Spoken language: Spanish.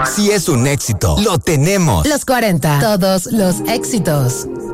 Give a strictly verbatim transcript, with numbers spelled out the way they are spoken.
Si es un éxito, lo tenemos. Los cuarenta, todos los éxitos.